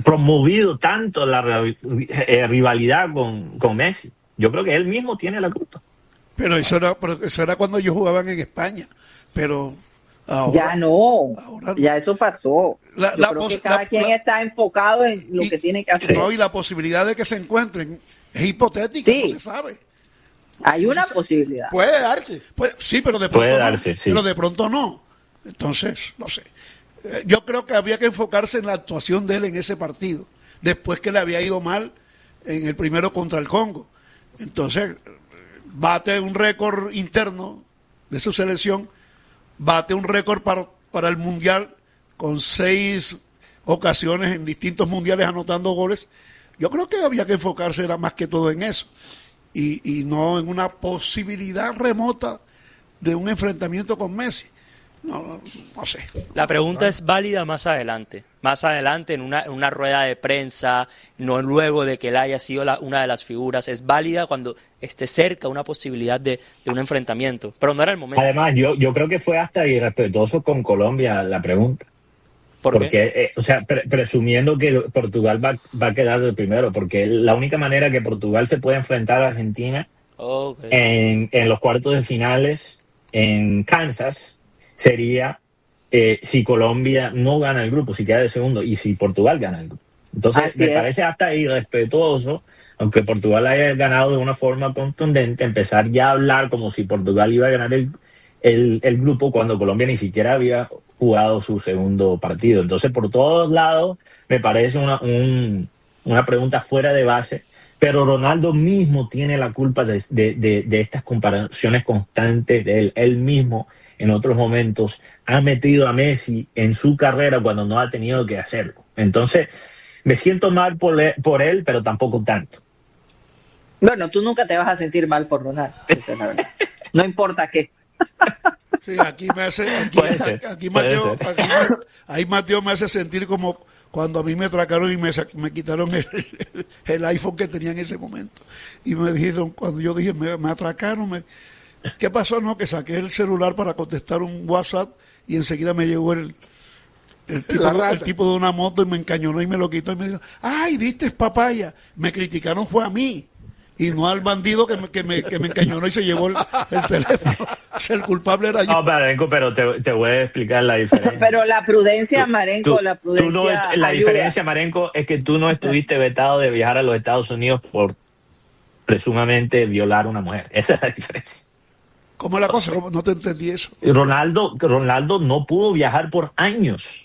promovido tanto la rivalidad con Messi. Yo creo que él mismo tiene la culpa. Pero eso era cuando ellos jugaban en España. Pero ahora, ya no, ya eso pasó. Yo creo que cada quien está enfocado en lo que tiene que hacer. No, y la posibilidad de que se encuentren es hipotética, no se sabe. Hay una posibilidad. Puede darse. Sí, pero de pronto no. Entonces, no sé. Yo creo que había que enfocarse en la actuación de él en ese partido, después que le había ido mal en el primero contra el Congo. Entonces, bate un récord interno de su selección, bate un récord para el Mundial con 6 ocasiones en distintos mundiales anotando goles. Yo creo que había que enfocarse era más que todo en eso y no en una posibilidad remota de un enfrentamiento con Messi. No sé. La pregunta es válida más adelante en una rueda de prensa, no luego de que él haya sido una de las figuras. Es válida cuando esté cerca una posibilidad de un enfrentamiento, pero no era el momento. Además, yo creo que fue hasta irrespetuoso con Colombia la pregunta. Porque, presumiendo que Portugal va a quedar de primero, porque la única manera que Portugal se puede enfrentar a Argentina en los cuartos de finales en Kansas sería si Colombia no gana el grupo, si queda de segundo, y si Portugal gana el grupo. Entonces, me parece hasta irrespetuoso, aunque Portugal haya ganado de una forma contundente, empezar ya a hablar como si Portugal iba a ganar el grupo cuando Colombia ni siquiera había jugado su segundo partido. Entonces, por todos lados, me parece una pregunta fuera de base, pero Ronaldo mismo tiene la culpa de estas comparaciones constantes de él. Él mismo, en otros momentos, ha metido a Messi en su carrera cuando no ha tenido que hacerlo. Entonces, me siento mal por él, pero tampoco tanto. Bueno, tú nunca te vas a sentir mal por Ronaldo. Esa es la verdad. No importa qué. Sí, ahí Mateo me hace sentir como cuando a mí me atracaron y me quitaron el iPhone que tenía en ese momento. Y me dijeron, cuando yo dije, me atracaron, ¿qué pasó? No, que saqué el celular para contestar un WhatsApp y enseguida me llegó el tipo de una moto y me encañonó y me lo quitó y me dijo, ¡ay, diste papaya! Me criticaron fue a mí y no al bandido que me encañonó y se llevó el teléfono. El culpable era yo. No, Marenco, pero te voy a explicar la diferencia. Pero la prudencia, Marenco, la diferencia, Marenco, es que tú no estuviste vetado de viajar a los Estados Unidos por presumamente violar a una mujer. Esa es la diferencia. ¿Cómo es la cosa? No te entendí eso. Ronaldo no pudo viajar por años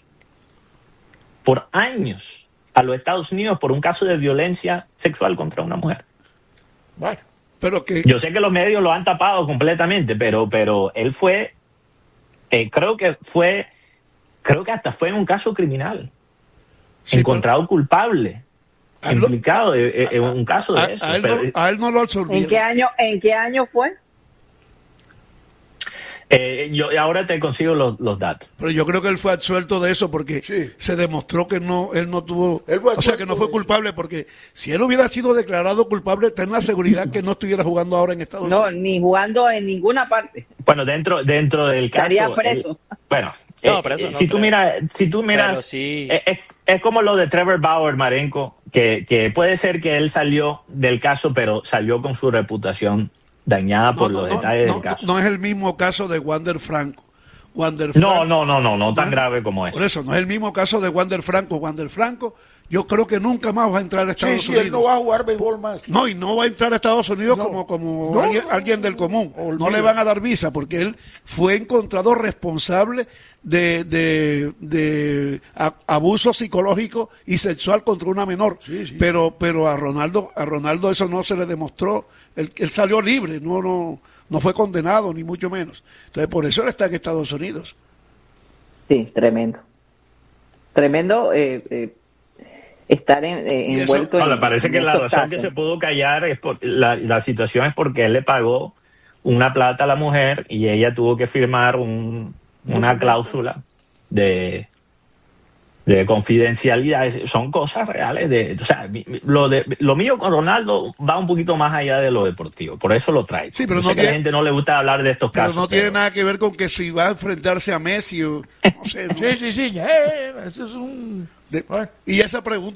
a los Estados Unidos por un caso de violencia sexual contra una mujer. Bueno, pero que... Yo sé que los medios lo han tapado completamente, pero él fue, creo que hasta fue en un caso criminal, sí, encontrado culpable, implicado en un caso de eso. A él no lo absolvieron. ¿En qué año fue? Yo ahora te consigo los datos. Pero yo creo que él fue absuelto de eso porque se demostró que él no tuvo, o sea, que no fue culpable, porque si él hubiera sido declarado culpable, ten la seguridad que no estuviera jugando ahora en Estados Unidos. No, ni jugando en ninguna parte. Bueno, dentro del caso. Estaría preso. Si tú miras, sí. es como lo de Trevor Bauer, Marenco, que puede ser que él salió del caso, pero salió con su reputación dañada por los detalles del caso. No es el mismo caso de Wander Franco. No tan grave como eso. Por eso, no es el mismo caso de Wander Franco. Wander Franco, yo creo que nunca más va a entrar a Estados Unidos. Él no va a jugar béisbol más. No, y no va a entrar a Estados Unidos como alguien del común. No le van a dar visa porque él fue encontrado responsable de abuso psicológico y sexual contra una menor. Sí. Pero a Ronaldo eso no se le demostró. Él salió libre, no fue condenado, ni mucho menos. Entonces, por eso él está en Estados Unidos. Sí, tremendo. Tremendo estar envuelto en... parece que la razón que se pudo callar es por la situación es porque él le pagó una plata a la mujer y ella tuvo que firmar una cláusula de confidencialidad. Son cosas reales. O sea, lo mío con Ronaldo va un poquito más allá de lo deportivo, por eso lo traigo. Sí, pero a la gente no le gusta hablar de estos casos. Pero no tiene nada que ver con que si va a enfrentarse a Messi o no sé. Sí, eso es un... Y esa pregunta